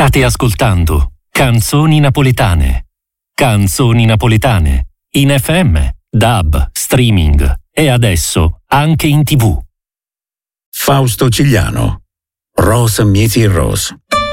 State ascoltando Canzoni Napoletane. Canzoni Napoletane. In FM, DAB, streaming e adesso anche in TV. Fausto Cigliano. Rosa Mieti Rose.